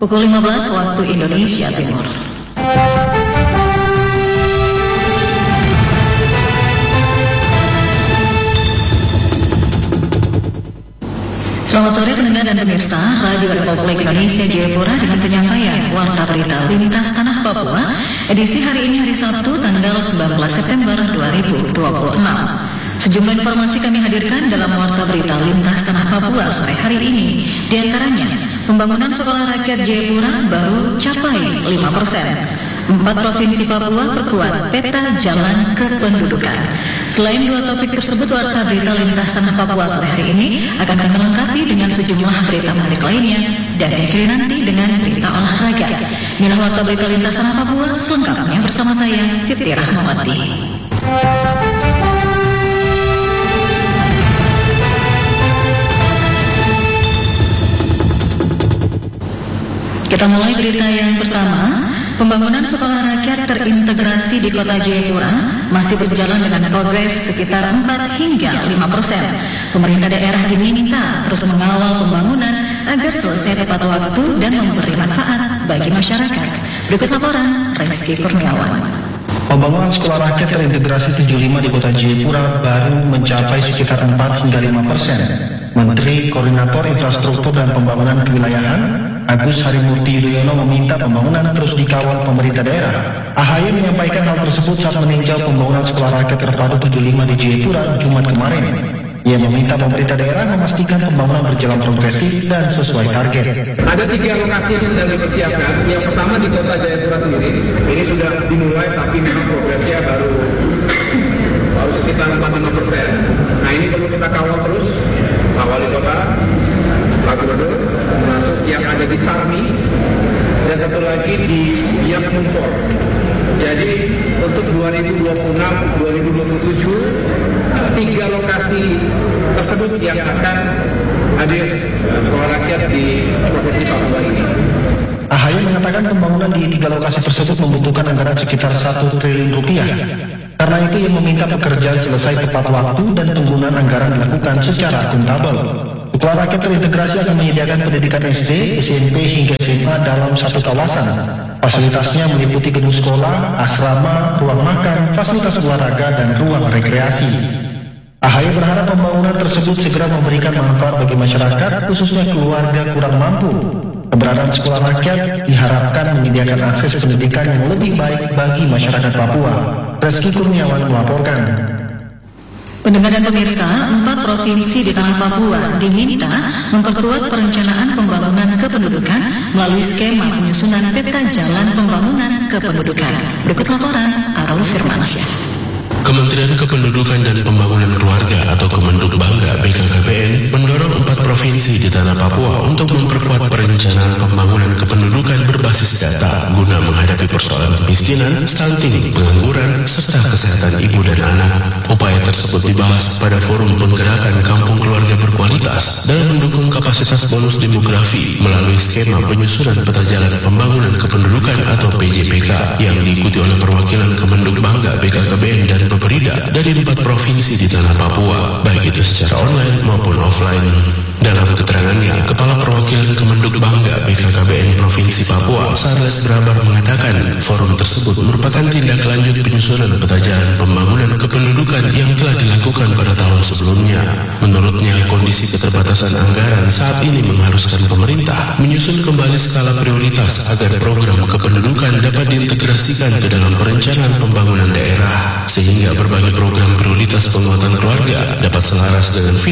Pukul 15 waktu Indonesia Timur. Selamat sore pendengar dan pemirsa Radio Republik Indonesia Jayapura dengan penyampaian Warta Berita Lintas Tanah Papua edisi hari ini hari Sabtu tanggal 19 September 2026. Sejumlah informasi kami hadirkan dalam Warta Berita Lintas Tanah Papua sore hari ini. Di antaranya, pembangunan sekolah rakyat Jayapura baru capai 5%. 4 provinsi Papua perkuat peta jalan kependudukan. Selain dua topik tersebut, Warta Berita Lintas Tanah Papua sore hari ini akan kami lengkapi dengan sejumlah berita menarik lainnya dan akhiri nanti dengan berita olahraga. Inilah Warta Berita Lintas Tanah Papua selengkapnya bersama saya Siti Rahmawati. Kita mulai berita yang pertama. Pembangunan sekolah rakyat terintegrasi di kota Jayapura masih berjalan dengan progres sekitar 4 hingga 5%. Pemerintah daerah diminta terus mengawal pembangunan agar selesai tepat waktu dan memberi manfaat bagi masyarakat. Berikut laporan Rizky Kurniawan. Pembangunan sekolah rakyat terintegrasi 75 di kota Jayapura baru mencapai sekitar 4 hingga 5%. Menteri Koordinator Infrastruktur dan Pembangunan Kewilayahan Agus Harimurti Yudhoyono meminta pembangunan terus dikawal pemerintah daerah. AHY menyampaikan hal tersebut saat meninjau pembangunan sekolah rakyat terpadu 75 di Jayapura Jumat kemarin. Ia meminta pemerintah daerah memastikan pembangunan berjalan progresif dan sesuai target. Ada 3 lokasi yang sedang dipersiapkan. Yang pertama di kota Jayapura sendiri, ini sudah dimulai tapi memang progresnya baru sekitar 45%. Nah ini perlu kita kawal terus, Pak Wali Kota, Pak Gubernur, termasuk yang ada di Sarmi, dan satu lagi di Biak Numfor. Jadi untuk 2026-2027, 3 lokasi tersebut yang akan hadir sekolah rakyat di Provinsi Papua ini. AHY mengatakan pembangunan di 3 lokasi tersebut membutuhkan anggaran sekitar 1 triliun rupiah. Karena itu ia meminta pekerjaan selesai tepat waktu dan penggunaan anggaran dilakukan secara akuntabel. Sekolah rakyat terintegrasi akan menyediakan pendidikan SD, SMP hingga SMA dalam satu kawasan. Fasilitasnya meliputi gedung sekolah, asrama, ruang makan, fasilitas olahraga, dan ruang rekreasi. AHY berharap pembangunan tersebut segera memberikan manfaat bagi masyarakat, khususnya keluarga kurang mampu. Keberadaan sekolah rakyat diharapkan menyediakan akses pendidikan yang lebih baik bagi masyarakat Papua. Rizky Kurniawan melaporkan. Pendengar dan pemirsa, 4 provinsi di tanah Papua diminta memperkuat perencanaan pembangunan kependudukan melalui skema penyusunan peta jalan pembangunan kependudukan. Berikut laporan Arul Firmansyah. Kementerian Kependudukan dan Pembangunan Keluarga atau Kemenduk Bangga BKKBN mendorong 4 provinsi di tanah Papua untuk memperkuat perencanaan pembangunan kependudukan berbasis data guna menghadapi persoalan kemiskinan, stunting, pengangguran, serta kesehatan ibu dan anak. Upaya tersebut dibahas pada Forum Penggerakan Kampung Keluarga Berkualitas dalam mendukung kapasitas bonus demografi melalui skema penyusunan peta jalan pembangunan kependudukan atau PJPK yang diikuti oleh perwakilan Kemenduk Bangga BKKBN dan Peperida dari 4 provinsi di tanah Papua, baik itu secara online maupun offline. Dalam keterangannya, Kepala Perwakilan Kemenduk Bangga BKKBN Provinsi Papua, Sarles Brabar mengatakan, forum tersebut merupakan tindak lanjut penyusunan peta jalan pembangunan kependudukan yang telah dilakukan pada tahun sebelumnya. Menurutnya, kondisi keterbatasan anggaran saat ini mengharuskan pemerintah menyusun kembali skala prioritas agar program kependudukan dapat diintegrasikan ke dalam perencanaan pembangunan daerah, sehingga berbagai program prioritas penguatan keluarga dapat selaras dengan visi